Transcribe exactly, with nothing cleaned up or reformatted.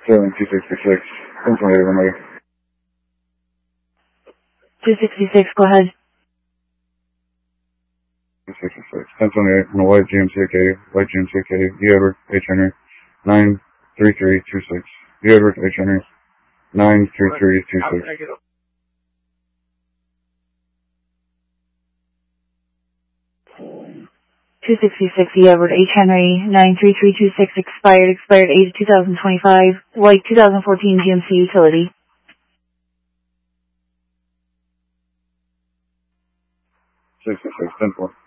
Sterling two sixty-six, ten twenty-eight, remember. two sixty-six, go ahead. two sixty-six, ten twenty-eight, on a white G M C Acadia, white G M C Acadia, E. Edward H. Henry, nine three three two six. E. Edward H. Henry, nine three three two six. two sixty-six, E. Edward H. Henry, nine three three two six, expired, expired eight two thousand twenty-five, white two thousand fourteen G M C utility. sixty-six, ten four.